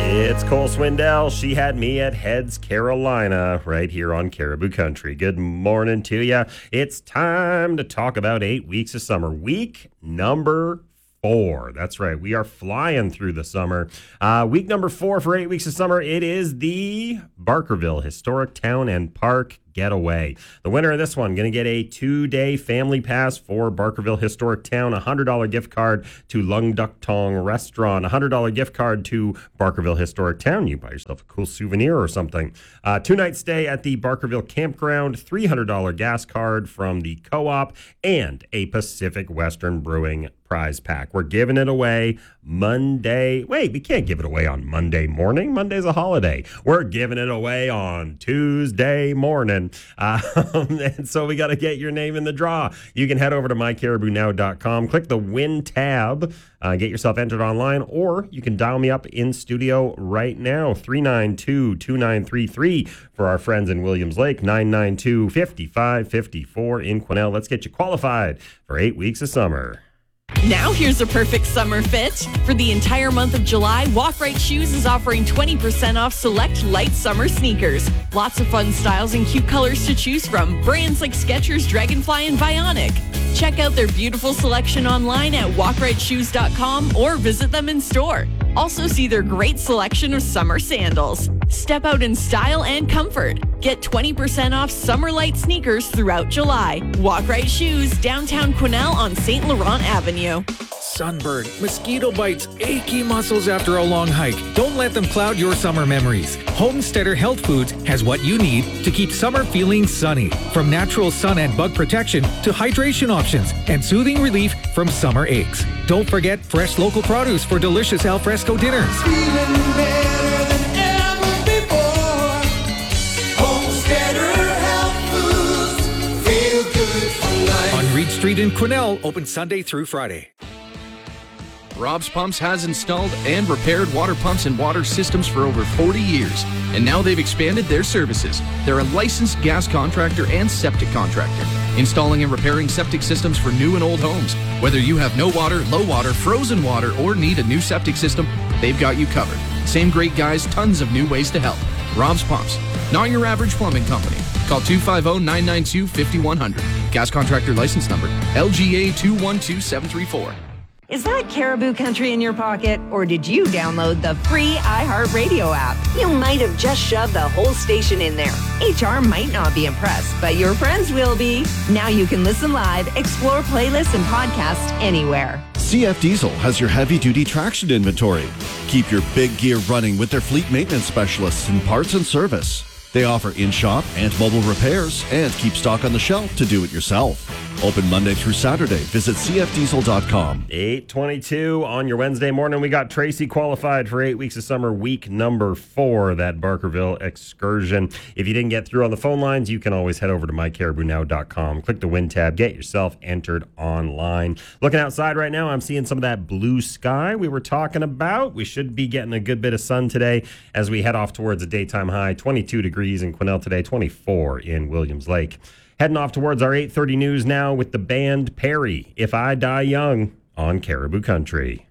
It's Cole Swindell. She had me at Heads, Carolina, right here on Caribou Country. Good morning to you. It's time to talk about 8 weeks of summer. Week number 4. That's right. We are flying through the summer. Week number 4 for 8 weeks of summer. It is the Barkerville Historic Town and Park Getaway. The winner of this one going to get a 2-day family pass for Barkerville Historic Town, a $100 gift card to Lung Duck Tong Restaurant, a $100 gift card to Barkerville Historic Town. You buy yourself a cool souvenir or something. 2-night stay at the Barkerville Campground, $300 gas card from the Co-op, and a Pacific Western Brewing prize pack. We're giving it away Monday. Wait, we can't give it away on Monday morning. Monday's a holiday. We're giving it away on Tuesday morning. And so we got to get your name in the draw. You can head over to mycaribounow.com, click the win tab, get yourself entered online, or you can dial me up in studio right now, 392-2933 for our friends in Williams Lake, 992-5554 in Quesnel. Let's get you qualified for 8 weeks of summer. Now here's a perfect summer fit. For the entire month of July, Walk Right Shoes is offering 20% off select light summer sneakers. Lots of fun styles and cute colors to choose from. Brands like Skechers, Dragonfly, and Vionic. Check out their beautiful selection online at walkrightshoes.com or visit them in store. Also see their great selection of summer sandals. Step out in style and comfort. Get 20% off summer light sneakers throughout July. Walk Right Shoes, downtown Quesnel on St. Laurent Avenue. Sunburn, mosquito bites, achy muscles after a long hike. Don't let them cloud your summer memories. Homesteader Health Foods has what you need to keep summer feeling sunny. From natural sun and bug protection to hydration options and soothing relief from summer aches. Don't forget fresh local produce for delicious al fresco dinners. Feeling better than ever before. Homesteader Health Foods. Feel good for life. On Reed Street in Quesnel, open Sunday through Friday. Rob's Pumps has installed and repaired water pumps and water systems for over 40 years, and now they've expanded their services. They're a licensed gas contractor and septic contractor, installing and repairing septic systems for new and old homes. Whether you have no water, low water, frozen water, or need a new septic system, they've got you covered. Same great guys, tons of new ways to help. Rob's Pumps, not your average plumbing company. Call 250-992-5100. Gas contractor license number, LGA 212734. Is that Caribou Country in your pocket, or did you download the free iHeartRadio app? You might have just shoved the whole station in there. HR might not be impressed, but your friends will be. Now you can listen live, explore playlists and podcasts anywhere. CF Diesel has your heavy-duty traction inventory. Keep your big gear running with their fleet maintenance specialists in parts and service. They offer in-shop and mobile repairs and keep stock on the shelf to do it yourself. Open Monday through Saturday. Visit cfdiesel.com. 8:22 on your Wednesday morning. We got Tracy qualified for 8 weeks of summer, week number 4, that Barkerville excursion. If you didn't get through on the phone lines, you can always head over to mycaribounow.com. Click the win tab. Get yourself entered online. Looking outside right now, I'm seeing some of that blue sky we were talking about. We should be getting a good bit of sun today as we head off towards a daytime high. 22 degrees in Quesnel today, 24 in Williams Lake. Heading off towards our 8:30 news now with the band Perry, If I Die Young, on Caribou Country.